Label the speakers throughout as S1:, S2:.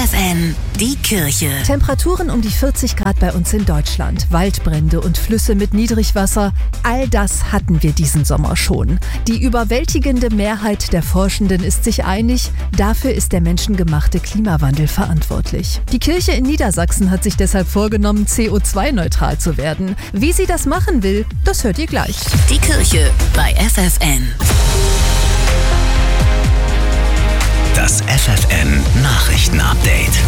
S1: FFN, die Kirche.
S2: Temperaturen um die 40 Grad bei uns in Deutschland, Waldbrände und Flüsse mit Niedrigwasser, all das hatten wir diesen Sommer schon. Die überwältigende Mehrheit der Forschenden ist sich einig, dafür ist der menschengemachte Klimawandel verantwortlich. Die Kirche in Niedersachsen hat sich deshalb vorgenommen, CO2-neutral zu werden. Wie sie das machen will, das hört ihr gleich.
S1: Die Kirche bei FFN.
S3: Das FFN-Nachrichten-Update.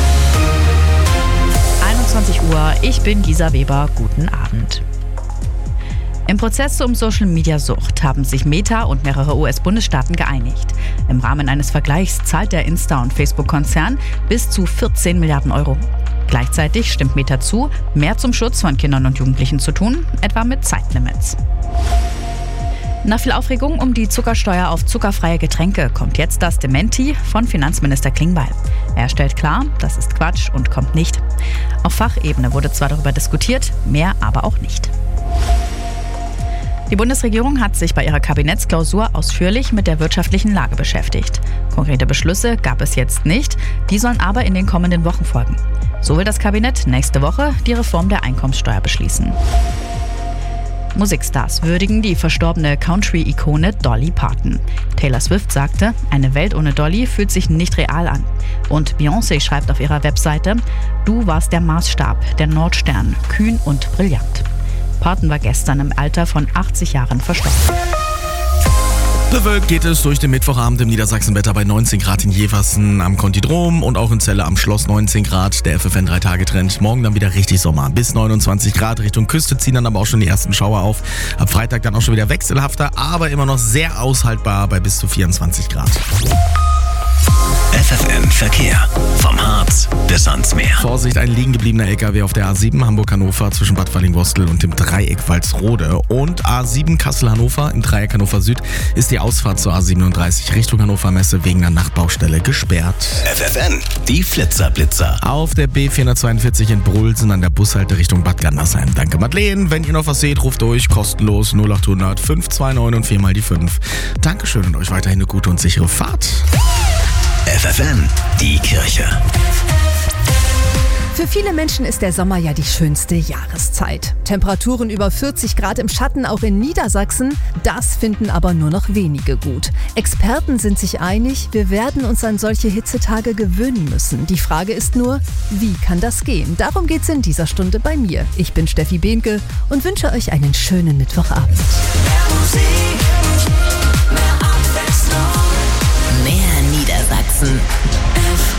S4: 21 Uhr, ich bin Gisa Weber, guten Abend. Im Prozess um Social-Media-Sucht haben sich Meta und mehrere US-Bundesstaaten geeinigt. Im Rahmen eines Vergleichs zahlt der Insta- und Facebook-Konzern bis zu 14 Milliarden Euro. Gleichzeitig stimmt Meta zu, mehr zum Schutz von Kindern und Jugendlichen zu tun, etwa mit Zeitlimits. Nach viel Aufregung um die Zuckersteuer auf zuckerfreie Getränke kommt jetzt das Dementi von Finanzminister Klingbeil. Er stellt klar, das ist Quatsch und kommt nicht. Auf Fachebene wurde zwar darüber diskutiert, mehr aber auch nicht. Die Bundesregierung hat sich bei ihrer Kabinettsklausur ausführlich mit der wirtschaftlichen Lage beschäftigt. Konkrete Beschlüsse gab es jetzt nicht, die sollen aber in den kommenden Wochen folgen. So will das Kabinett nächste Woche die Reform der Einkommenssteuer beschließen. Musikstars würdigen die verstorbene Country-Ikone Dolly Parton. Taylor Swift sagte, eine Welt ohne Dolly fühlt sich nicht real an. Und Beyoncé schreibt auf ihrer Webseite, du warst der Maßstab, der Nordstern, kühn und brillant. Parton war gestern im Alter von 80 Jahren verstorben.
S5: Bewölkt geht es durch den Mittwochabend im Niedersachsenwetter bei 19 Grad in Jeversen am Kontidrom und auch in Celle am Schloss 19 Grad. Der FFN 3-Tage-Trend. Morgen dann wieder richtig Sommer. Bis 29 Grad Richtung Küste ziehen dann aber auch schon die ersten Schauer auf. Ab Freitag dann auch schon wieder wechselhafter, aber immer noch sehr aushaltbar bei bis zu 24 Grad.
S3: FFN Verkehr. Vom Harz bis ans Meer.
S5: Vorsicht, ein liegen gebliebener LKW auf der A7 Hamburg-Hannover zwischen Bad Walling-Bostel und dem Dreieck Walsrode. Und A7 Kassel-Hannover im Dreieck Hannover Süd ist die Ausfahrt zur A37 Richtung Hannover Messe wegen einer Nachtbaustelle gesperrt.
S3: FFN, die Flitzer-Blitzer.
S5: Auf der B442 in Brulsen an der Bushalte Richtung Bad Gandersheim. Danke Madeleine. Wenn ihr noch was seht, ruft durch. Kostenlos 0800 529 und 4 mal die 5. Dankeschön und euch weiterhin eine gute und sichere Fahrt.
S3: FFN, die Kirche.
S2: Für viele Menschen ist der Sommer ja die schönste Jahreszeit. Temperaturen über 40 Grad im Schatten auch in Niedersachsen, das finden aber nur noch wenige gut. Experten sind sich einig, wir werden uns an solche Hitzetage gewöhnen müssen. Die Frage ist nur, wie kann das gehen? Darum geht's in dieser Stunde bei mir. Ich bin Steffi Behnke und wünsche euch einen schönen Mittwochabend.
S1: Mehr Musik, mehr Abwechslung, mehr Niedersachsen.